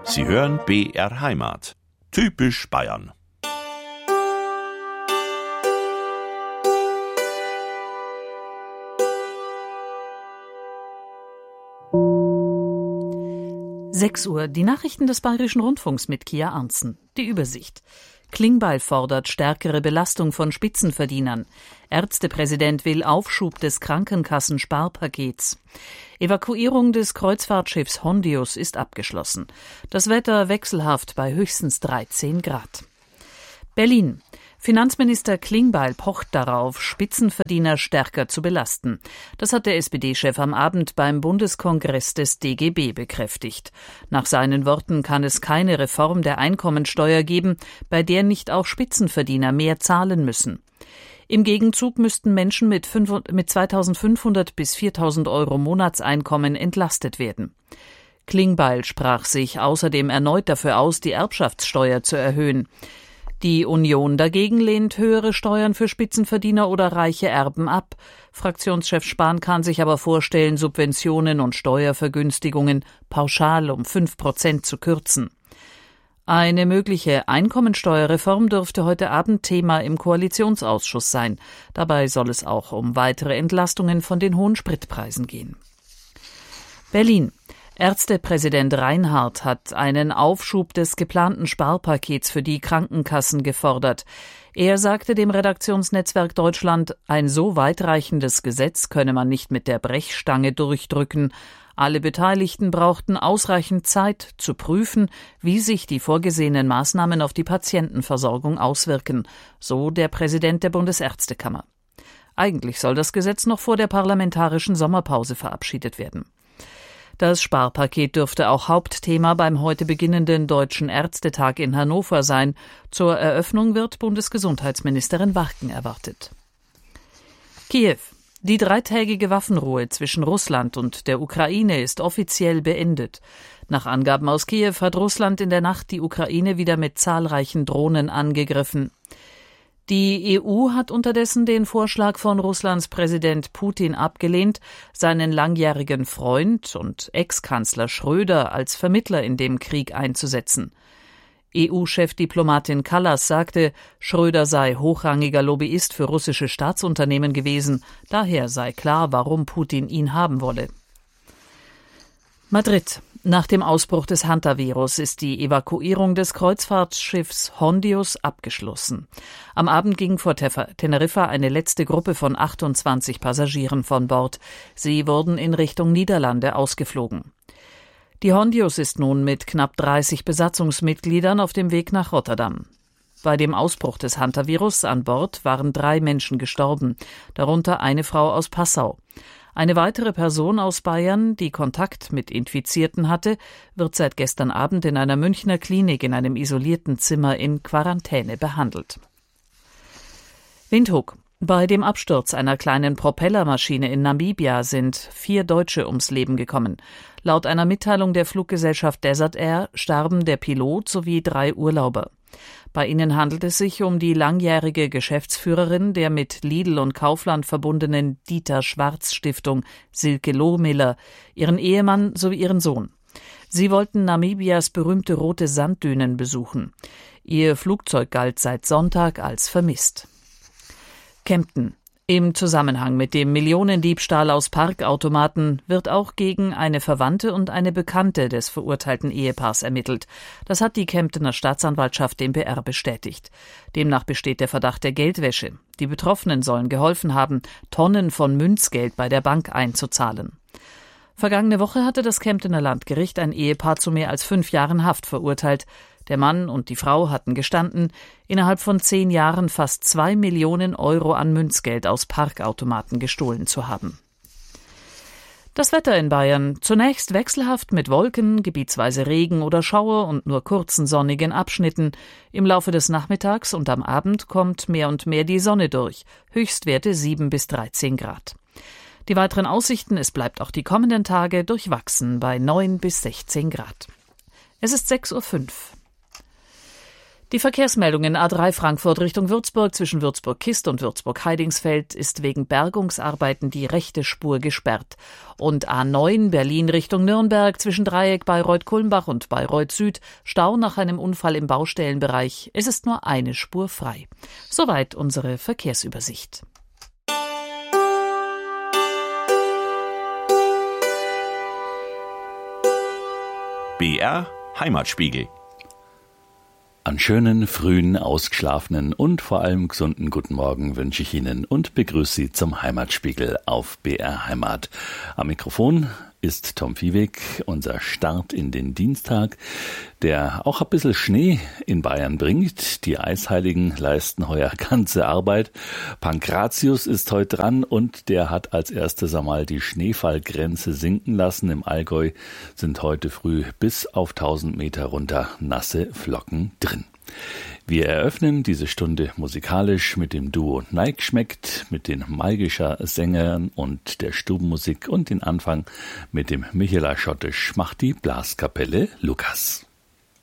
Sie hören BR Heimat. Typisch Bayern. Uhr, die Nachrichten des Bayerischen Rundfunks mit Kia Arntzen. Die Übersicht. Klingbeil fordert stärkere Belastung von Spitzenverdienern. Ärztepräsident will Aufschub des Krankenkassensparpakets. Evakuierung des Kreuzfahrtschiffs Hondius ist abgeschlossen. Das Wetter wechselhaft bei höchstens 13 Grad. Berlin. Finanzminister Klingbeil pocht darauf, Spitzenverdiener stärker zu belasten. Das hat der SPD-Chef am Abend beim Bundeskongress des DGB bekräftigt. Nach seinen Worten kann es keine Reform der Einkommensteuer geben, bei der nicht auch Spitzenverdiener mehr zahlen müssen. Im Gegenzug müssten Menschen mit 2.500 bis 4.000 Euro Monatseinkommen entlastet werden. Klingbeil sprach sich außerdem erneut dafür aus, die Erbschaftssteuer zu erhöhen. Die Union dagegen lehnt höhere Steuern für Spitzenverdiener oder reiche Erben ab. Fraktionschef Spahn kann sich aber vorstellen, Subventionen und Steuervergünstigungen pauschal um 5% zu kürzen. Eine mögliche Einkommensteuerreform dürfte heute Abend Thema im Koalitionsausschuss sein. Dabei soll es auch um weitere Entlastungen von den hohen Spritpreisen gehen. Berlin. Ärztepräsident Reinhardt hat einen Aufschub des geplanten Sparpakets für die Krankenkassen gefordert. Er sagte dem Redaktionsnetzwerk Deutschland, ein so weitreichendes Gesetz könne man nicht mit der Brechstange durchdrücken. Alle Beteiligten brauchten ausreichend Zeit, zu prüfen, wie sich die vorgesehenen Maßnahmen auf die Patientenversorgung auswirken, so der Präsident der Bundesärztekammer. Eigentlich soll das Gesetz noch vor der parlamentarischen Sommerpause verabschiedet werden. Das Sparpaket dürfte auch Hauptthema beim heute beginnenden Deutschen Ärztetag in Hannover sein. Zur Eröffnung wird Bundesgesundheitsministerin Warken erwartet. Kiew. Die 3-tägige Waffenruhe zwischen Russland und der Ukraine ist offiziell beendet. Nach Angaben aus Kiew hat Russland in der Nacht die Ukraine wieder mit zahlreichen Drohnen angegriffen. Die EU hat unterdessen den Vorschlag von Russlands Präsident Putin abgelehnt, seinen langjährigen Freund und Ex-Kanzler Schröder als Vermittler in dem Krieg einzusetzen. EU-Chefdiplomatin Kallas sagte, Schröder sei hochrangiger Lobbyist für russische Staatsunternehmen gewesen, daher sei klar, warum Putin ihn haben wolle. Madrid. Nach dem Ausbruch des Hantavirus ist die Evakuierung des Kreuzfahrtschiffs Hondius abgeschlossen. Am Abend ging vor Teneriffa eine letzte Gruppe von 28 Passagieren von Bord. Sie wurden in Richtung Niederlande ausgeflogen. Die Hondius ist nun mit knapp 30 Besatzungsmitgliedern auf dem Weg nach Rotterdam. Bei dem Ausbruch des Hantavirus an Bord waren 3 Menschen gestorben, darunter eine Frau aus Passau. Eine weitere Person aus Bayern, die Kontakt mit Infizierten hatte, wird seit gestern Abend in einer Münchner Klinik in einem isolierten Zimmer in Quarantäne behandelt. Windhoek. Bei dem Absturz einer kleinen Propellermaschine in Namibia sind 4 Deutsche ums Leben gekommen. Laut einer Mitteilung der Fluggesellschaft Desert Air starben der Pilot sowie 3 Urlauber. Bei ihnen handelt es sich um die langjährige Geschäftsführerin der mit Lidl und Kaufland verbundenen Dieter-Schwarz-Stiftung Silke Lohmiller, ihren Ehemann sowie ihren Sohn. Sie wollten Namibias berühmte rote Sanddünen besuchen. Ihr Flugzeug galt seit Sonntag als vermisst. Kempten. Im Zusammenhang mit dem Millionendiebstahl aus Parkautomaten wird auch gegen eine Verwandte und eine Bekannte des verurteilten Ehepaars ermittelt. Das hat die Kemptener Staatsanwaltschaft dem BR bestätigt. Demnach besteht der Verdacht der Geldwäsche. Die Betroffenen sollen geholfen haben, Tonnen von Münzgeld bei der Bank einzuzahlen. Vergangene Woche hatte das Kemptener Landgericht ein Ehepaar zu mehr als 5 Jahren Haft verurteilt. Der Mann und die Frau hatten gestanden, innerhalb von 10 Jahren fast 2 Millionen Euro an Münzgeld aus Parkautomaten gestohlen zu haben. Das Wetter in Bayern. Zunächst wechselhaft mit Wolken, gebietsweise Regen oder Schauer und nur kurzen sonnigen Abschnitten. Im Laufe des Nachmittags und am Abend kommt mehr und mehr die Sonne durch. Höchstwerte 7 bis 13 Grad. Die weiteren Aussichten, es bleibt auch die kommenden Tage durchwachsen bei 9 bis 16 Grad. Es ist 6:05 Uhr. Die Verkehrsmeldungen A3 Frankfurt Richtung Würzburg zwischen Würzburg-Kist und Würzburg-Heidingsfeld ist wegen Bergungsarbeiten die rechte Spur gesperrt. Und A9 Berlin Richtung Nürnberg zwischen Dreieck Bayreuth-Kulmbach und Bayreuth Süd Stau nach einem Unfall im Baustellenbereich. Es ist nur eine Spur frei. Soweit unsere Verkehrsübersicht. BR Heimatspiegel. Einen schönen, frühen, ausgeschlafenen und vor allem gesunden guten Morgen wünsche ich Ihnen und begrüße Sie zum Heimatspiegel auf BR Heimat. Am Mikrofon ist Tom Viehweg, unser Start in den Dienstag, der auch ein bisschen Schnee in Bayern bringt. Die Eisheiligen leisten heuer ganze Arbeit. Pankratius ist heute dran und der hat als erstes einmal die Schneefallgrenze sinken lassen. Im Allgäu sind heute früh bis auf 1000 Meter runter nasse Flocken drin. Wir eröffnen diese Stunde musikalisch mit dem Duo Neigschmeckt, mit den Maigischer Sängern und der Stubenmusik und den Anfang mit dem Michela Schottisch macht die Blaskapelle Lukas.